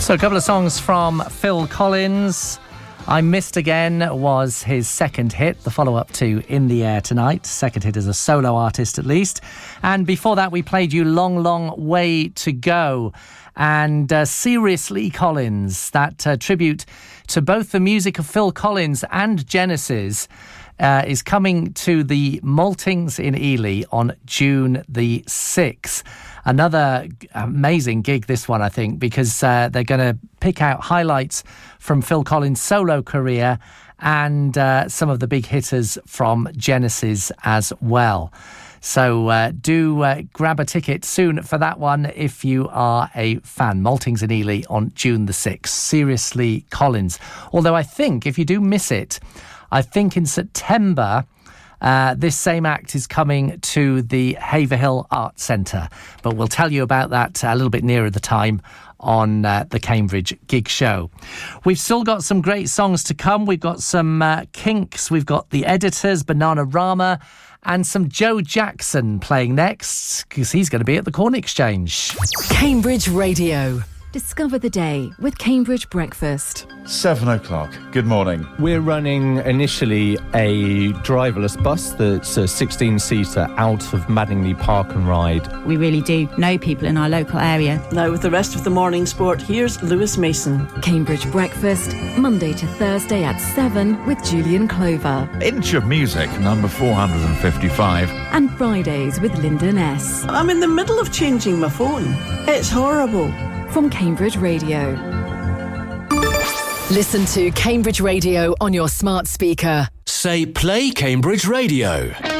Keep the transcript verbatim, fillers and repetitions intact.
So a couple of songs from Phil Collins. I Missed Again was his second hit, the follow-up to In the Air Tonight. Second hit as a solo artist, at least. And before that, we played you Long, Long Way to Go. And uh, Seriously Collins, that uh, tribute to both the music of Phil Collins and Genesis, uh, is coming to the Maltings in Ely on June the sixth. Another amazing gig, this one, I think, because uh, they're going to pick out highlights from Phil Collins' solo career and uh, some of the big hitters from Genesis as well. So uh, do uh, grab a ticket soon for that one if you are a fan. Maltings in Ely on June the sixth. Seriously Collins. Although I think if you do miss it, I think in September... Uh, this same act is coming to the Haverhill Arts Centre, but we'll tell you about that a little bit nearer the time on uh, the Cambridge Gig Show. We've still got some great songs to come. We've got some uh, Kinks, we've got The Editors, Bananarama, and some Joe Jackson playing next, because he's going to be at the Corn Exchange. Cambridge Radio. Discover the day with Cambridge Breakfast. Seven o'clock. Good morning. We're running initially a driverless bus that's a sixteen-seater out of Madingley Park and Ride. We really do know people in our local area. Now with the rest of the morning sport, here's Lewis Mason. Cambridge Breakfast, Monday to Thursday at seven with Julian Clover. Inch of Music, number four hundred fifty-five. And Fridays with Lyndon S. I'm in the middle of changing my phone. It's horrible. From Cambridge Radio. Listen to Cambridge Radio on your smart speaker. Say Play Cambridge Radio.